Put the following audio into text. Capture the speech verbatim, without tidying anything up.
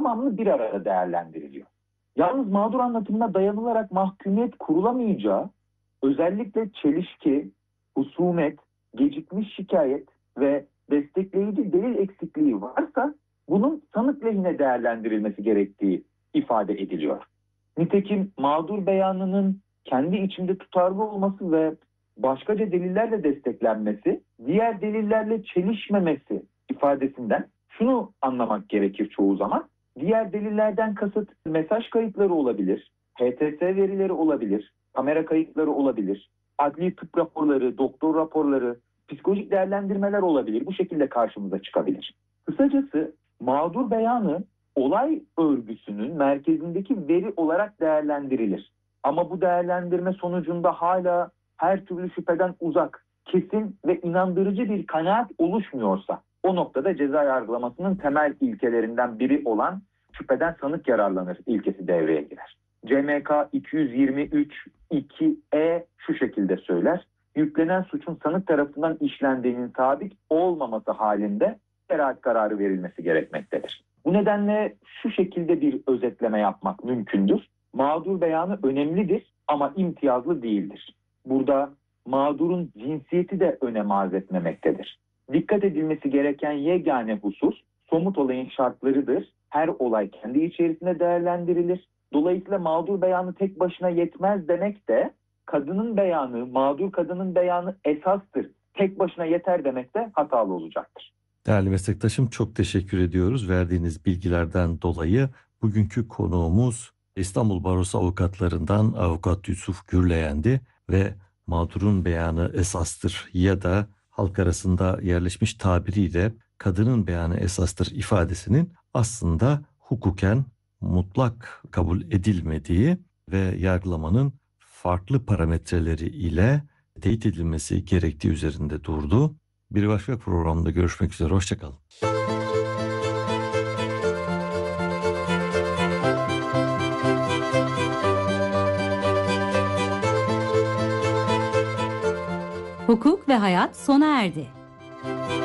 tamamını bir arada değerlendiriliyor. Yalnız mağdur anlatımına dayanılarak mahkumiyet kurulamayacağı, özellikle çelişki, husumet, gecikmiş şikayet ve destekleyici delil eksikliği varsa bunun sanık lehine değerlendirilmesi gerektiği ifade ediliyor. Nitekim mağdur beyanının kendi içinde tutarlı olması ve başkaca delillerle desteklenmesi, diğer delillerle çelişmemesi ifadesinden şunu anlamak gerekir çoğu zaman. Diğer delillerden kasıt mesaj kayıtları olabilir, H T S verileri olabilir, kamera kayıtları olabilir, adli tıp raporları, doktor raporları, psikolojik değerlendirmeler olabilir. Bu şekilde karşımıza çıkabilir. Kısacası mağdur beyanı olay örgüsünün merkezindeki veri olarak değerlendirilir. Ama bu değerlendirme sonucunda hala her türlü şüpheden uzak, kesin ve inandırıcı bir kanaat oluşmuyorsa, o noktada ceza yargılamasının temel ilkelerinden biri olan şüpheden sanık yararlanır ilkesi devreye girer. C M K iki yüz yirmi üç iki E şu şekilde söyler: yüklenen suçun sanık tarafından işlendiğinin sabit olmaması halinde beraat kararı verilmesi gerekmektedir. Bu nedenle şu şekilde bir özetleme yapmak mümkündür. Mağdur beyanı önemlidir ama imtiyazlı değildir. Burada mağdurun cinsiyeti de önem arz etmemektedir. Dikkat edilmesi gereken yegane husus somut olayın şartlarıdır. Her olay kendi içerisinde değerlendirilir. Dolayısıyla mağdur beyanı tek başına yetmez demek de kadının beyanı, mağdur kadının beyanı esastır, tek başına yeter demek de hatalı olacaktır. Değerli meslektaşım, çok teşekkür ediyoruz verdiğiniz bilgilerden dolayı. Bugünkü konuğumuz İstanbul Barosu avukatlarından Avukat Yusuf Gürleyen'di ve mağdurun beyanı esastır ya da halk arasında yerleşmiş tabiriyle kadının beyanı esastır ifadesinin aslında hukuken mutlak kabul edilmediği ve yargılamanın farklı parametreleri ile teyit edilmesi gerektiği üzerinde durdu. Bir başka programda görüşmek üzere. Hoşçakalın. Hukuk ve hayat sona erdi.